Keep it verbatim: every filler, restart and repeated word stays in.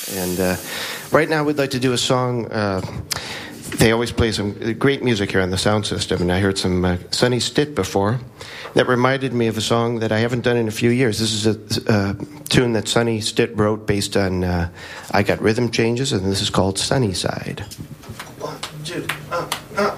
And uh, right now we'd like to do a song. Uh, they always play some great music here on the sound system, and I heard some uh, Sonny Stitt before. That reminded me of a song that I haven't done in a few years. This is a, a tune that Sonny Stitt wrote based on uh, I Got Rhythm Changes, and this is called Sunnyside.